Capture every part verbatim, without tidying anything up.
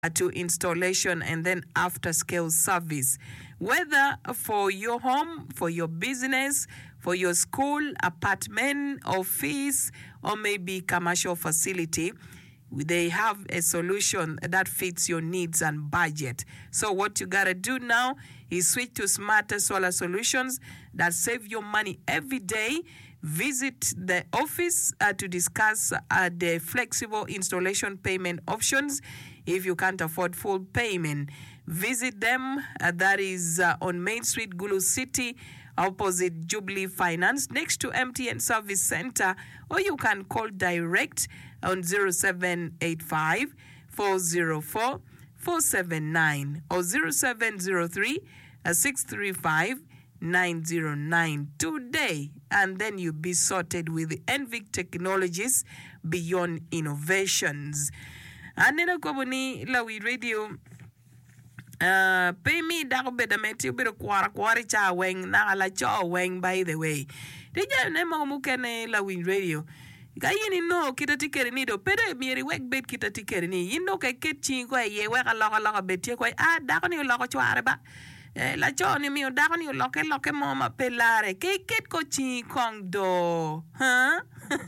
to installation and then after scale service, whether for your home, for your business, for your school, apartment, office, or maybe commercial facility. They have a solution that fits your needs and budget. So what you gotta do now is switch to smarter solar solutions that save your money every day. Visit the office uh, to discuss uh, the flexible installation payment options if you can't afford full payment. Visit them. Uh, that is uh, on Main Street, Gulu City, opposite Jubilee Finance, next to M T N Service Center, or you can call direct on zero seven eight five, four zero four, four seven nine or zero seven zero three, six three five, nine zero nine today, and then you'll be sorted with the N V I C technologies beyond innovations. And then Kobuni Lawi Radio. Uh, pay me that better met you bit of quarter quarter cha wang na la cha wang by the way. They just name of Mukane Lawin Radio. Gayini no kita tikeri ni do pere mieri wek bet kita tikeri ni yindo ka ketchi ko ye wek a loka loka bet ye ko ah da ko ni loko chware ba la cho ni mi da ko ni loke loke mama pelare ke ket ko chi kong do huh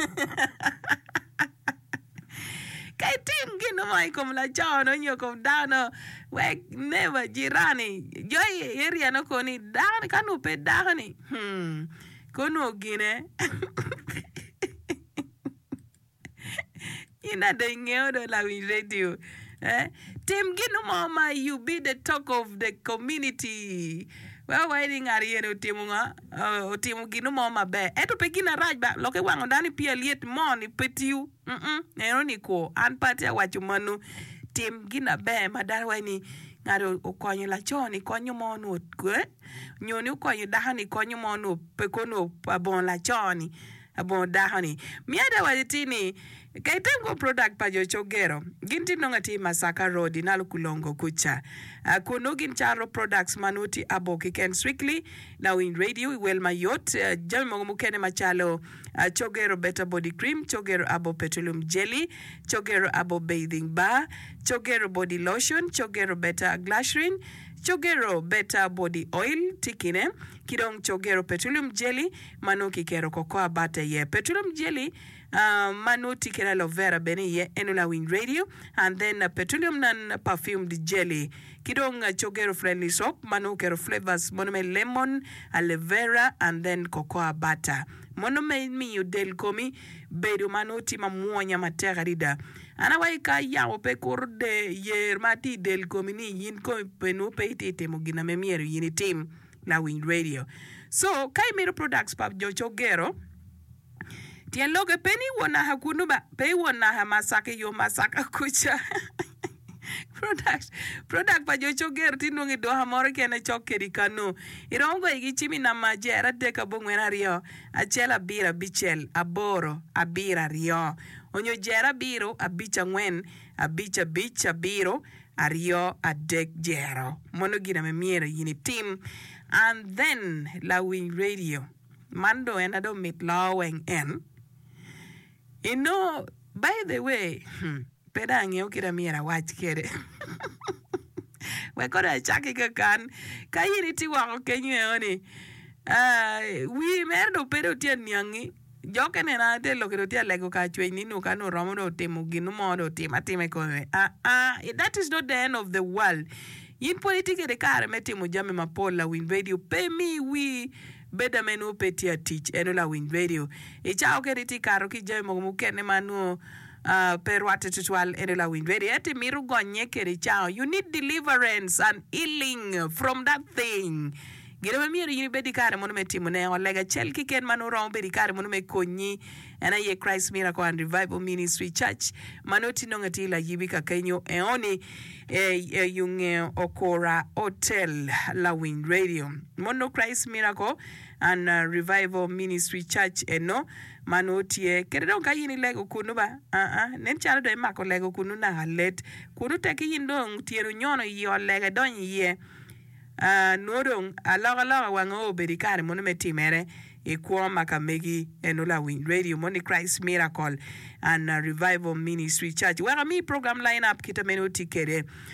Kay tim gino mai kom la chao no nyo kom da no wek never jirani joy area no ko ni da ni kanu pe da ni hmm kono gine ina de ngeo do la wi radio eh tim gino mama you be the talk of the community. Well, waiting at you know timunga uh timu gino mama be eto pe gina raj ba loke wango dani pia liet moni petiu mm ero ni ko an patia wacho manu tim gina be madar wani ngado okonyo la choni konyo monu kwe nyoni okonyo dahani konyo monu pe kono abon la choni abon dahani miada walitini kaitengo product pa jo chogero ginti nongati Masaka Road inalo kulongo kucha uh, kuno gin charo products manuti abo kiken strictly now in radio well mayot uh, jami mongo mukene machalo uh, chogero better body cream, chogero abo petroleum jelly, chogero abo bathing bar, chogero body lotion, chogero better glycerin, chogero better body oil tikine kidong chogero petroleum jelly manu kikero kokoa bata ye petroleum jelly uh, manu tikene aloe vera beni ye enula win radio and then uh, petroleum nan perfumed jelly kidong uh, chogero friendly soap manu kero flavors monome lemon, aloe vera and then cocoa butter monome mi udel komi bedu manu tima muanya matera rida anawai ka yawo pe kurde yer mati del komi ni yin ko penu pe tete mogina memieru yini team la win radio so kai mero products pap jo chogero tien loge peni wona hakunu ba pe wona ha Masaka yo Masaka kucha product product pa jo chogero tinongi do hamore kene chokeri kanu irongo igi chimi na majera deka bongwena rio achela bira bichel aboro abira rio onyo jera biro abicha ngwen abicha bicha biro ario adek jero mono gina memiere yini team and then la wing radio mando enado mit laweng en you know by the way hmm, peda ngeo kira miera wach kere we koda chaki ka kan kayini ti wako kenyo ni uh, we merdo pedo tien nyangi joke ne na te lo que te lego ka chwe ni no ka no romo no temu ginu mo do tema tema ko ah ah that is not the end of the world in politics de kare metemu jame mapola win radio pay me we beda menu petia teach enola win radio e chao ke riti karo ki jame mo kene manu uh perwate tutual enola win radio ete miru gonye ke chao you need deliverance and healing from that thing. Gire ma mieri yini bedi kare mono me timu ne olega chel kiken manu rom bedi kare mono me konyi ena ye Christ Miracle and Revival Ministry Church manoti nongati la yibika kenyo eoni e, e yunge okora hotel la win radio mono Christ Miracle and uh, Revival Ministry Church eno manoti e keredo ka yini lego kunu ba ah ah nen chalo de mako lego kunu na halet kunu teki yindong tiero nyono yo lega don ye Uh, nodong alaga laga wango berikare mono metimere Ikwo Makamegi Enola Win Radio Money Christ Miracle and uh, Revival Ministry Church. Where me program line up kita menu tikere.